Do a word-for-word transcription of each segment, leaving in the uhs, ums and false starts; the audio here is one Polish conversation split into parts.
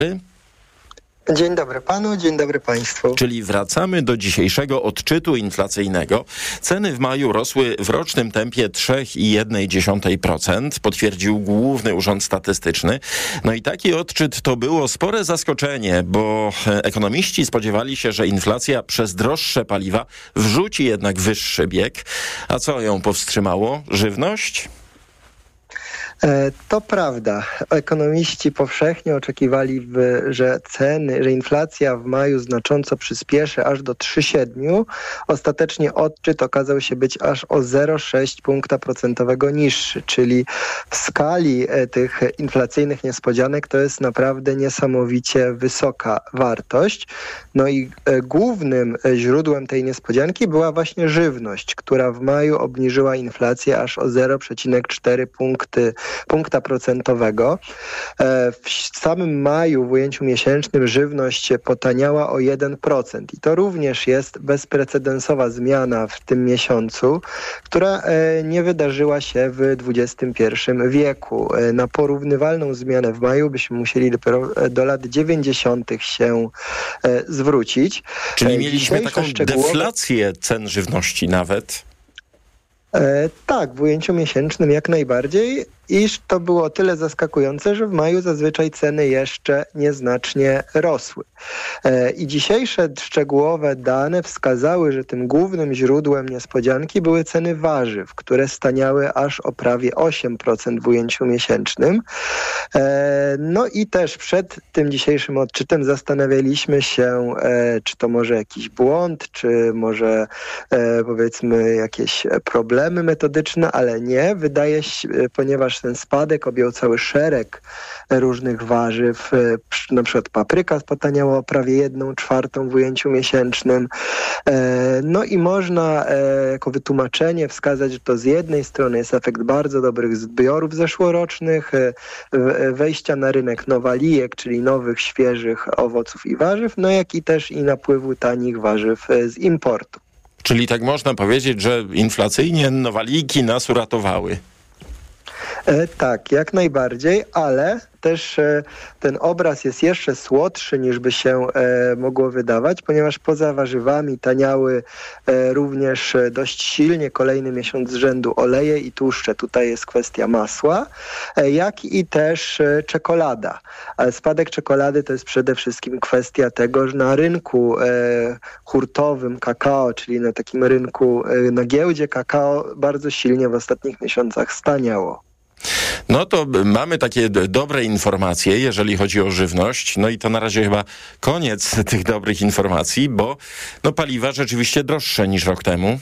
Dzień dobry panu, dzień dobry państwu. Czyli wracamy do dzisiejszego odczytu inflacyjnego. Ceny w maju rosły w rocznym tempie trzy przecinek jeden procent, potwierdził Główny Urząd Statystyczny. No i taki odczyt to było spore zaskoczenie, bo ekonomiści spodziewali się, że inflacja przez droższe paliwa wrzuci jednak wyższy bieg. A co ją powstrzymało? Żywność? To prawda. Ekonomiści powszechnie oczekiwali, że ceny, że inflacja w maju znacząco przyspieszy aż do trzy przecinek siedem. Ostatecznie odczyt okazał się być aż o zero przecinek sześć punkta procentowego niższy, czyli w skali tych inflacyjnych niespodzianek to jest naprawdę niesamowicie wysoka wartość. No i głównym źródłem tej niespodzianki była właśnie żywność, która w maju obniżyła inflację aż o zero przecinek cztery punkty punkta procentowego. W samym maju w ujęciu miesięcznym żywność potaniała o jeden procent i to również jest bezprecedensowa zmiana w tym miesiącu, która nie wydarzyła się w dwudziestym pierwszym wieku. Na porównywalną zmianę w maju byśmy musieli dopiero do lat dziewięćdziesiątych się zwrócić. Czyli mieliśmy taką szczegółowe... deflację cen żywności nawet? E, tak, w ujęciu miesięcznym jak najbardziej, iż to było o tyle zaskakujące, że w maju zazwyczaj ceny jeszcze nieznacznie rosły. E, I dzisiejsze szczegółowe dane wskazały, że tym głównym źródłem niespodzianki były ceny warzyw, które staniały aż o prawie osiem procent w ujęciu miesięcznym. E, no i też przed tym dzisiejszym odczytem zastanawialiśmy się, e, czy to może jakiś błąd, czy może e, powiedzmy jakieś problemy metodyczne, ale nie. Wydaje się, ponieważ ten spadek objął cały szereg różnych warzyw, na przykład papryka potaniała o prawie jedną czwartą w ujęciu miesięcznym. No i można jako wytłumaczenie wskazać, że to z jednej strony jest efekt bardzo dobrych zbiorów zeszłorocznych, wejścia na rynek nowalijek, czyli nowych, świeżych owoców i warzyw, no jak i też i napływu tanich warzyw z importu. Czyli tak można powiedzieć, że inflacyjnie nowaliki nas uratowały. E, tak, jak najbardziej, ale też e, ten obraz jest jeszcze słodszy niż by się e, mogło wydawać, ponieważ poza warzywami taniały e, również dość silnie kolejny miesiąc z rzędu oleje i tłuszcze. Tutaj jest kwestia masła, e, jak i też e, czekolada. Ale spadek czekolady to jest przede wszystkim kwestia tego, że na rynku e, hurtowym kakao, czyli na takim rynku, e, na giełdzie kakao bardzo silnie w ostatnich miesiącach staniało. No to mamy takie dobre informacje, jeżeli chodzi o żywność. No i to na razie chyba koniec tych dobrych informacji, bo no paliwa rzeczywiście droższe niż rok temu.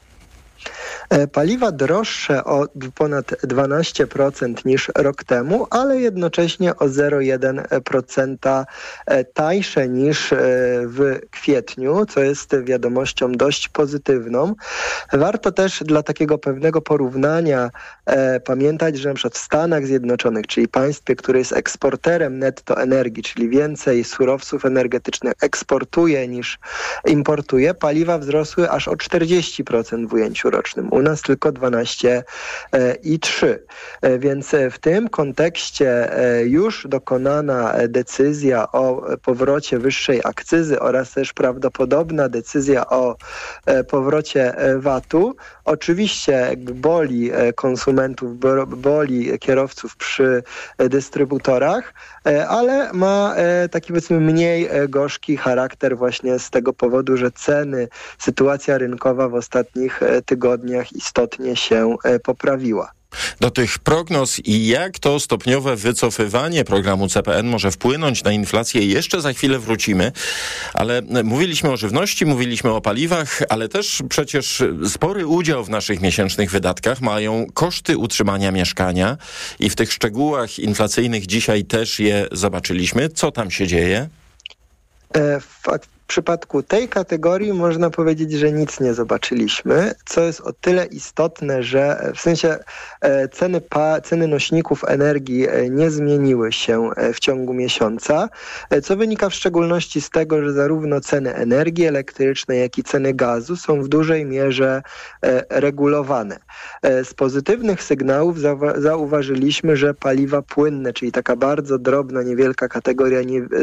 Paliwa droższe o ponad dwanaście procent niż rok temu, ale jednocześnie o zero przecinek jeden procent tańsze niż w kwietniu, co jest wiadomością dość pozytywną. Warto też dla takiego pewnego porównania e, pamiętać, że na przykład w Stanach Zjednoczonych, czyli państwie, które jest eksporterem netto energii, czyli więcej surowców energetycznych eksportuje niż importuje, paliwa wzrosły aż o czterdzieści procent w ujęciu rocznym. U nas tylko dwanaście przecinek trzy. Więc w tym kontekście już dokonana decyzja o powrocie wyższej akcyzy oraz też prawdopodobna decyzja o powrocie vatu oczywiście boli konsumentów, boli kierowców przy dystrybutorach, ale ma taki powiedzmy mniej gorzki charakter właśnie z tego powodu, że ceny, sytuacja rynkowa w ostatnich tygodniach istotnie się poprawiła. Do tych prognoz i jak to stopniowe wycofywanie programu C P N może wpłynąć na inflację, jeszcze za chwilę wrócimy, ale mówiliśmy o żywności, mówiliśmy o paliwach, ale też przecież spory udział w naszych miesięcznych wydatkach mają koszty utrzymania mieszkania i w tych szczegółach inflacyjnych dzisiaj też je zobaczyliśmy. Co tam się dzieje? Fakt, w przypadku tej kategorii można powiedzieć, że nic nie zobaczyliśmy, co jest o tyle istotne, że w sensie ceny, pa, ceny nośników energii nie zmieniły się w ciągu miesiąca, co wynika w szczególności z tego, że zarówno ceny energii elektrycznej, jak i ceny gazu są w dużej mierze regulowane. Z pozytywnych sygnałów zauwa- zauważyliśmy, że paliwa płynne, czyli taka bardzo drobna, niewielka kategoria nie,